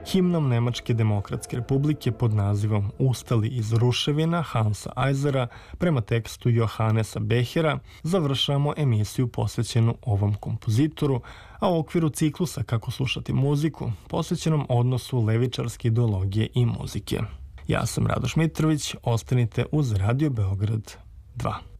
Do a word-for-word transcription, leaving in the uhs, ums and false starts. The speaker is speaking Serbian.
Himnom Nemačke demokratske republike pod nazivom Ustali iz ruševina Hansa Eisera prema tekstu Johannesa Behera završavamo emisiju posvećenu ovom kompozitoru, a u okviru ciklusa Kako slušati muziku posvećenom odnosu levičarske ideologije i muzike. Ja sam Radoš Mitrović, ostanite uz Radio Beograd dva.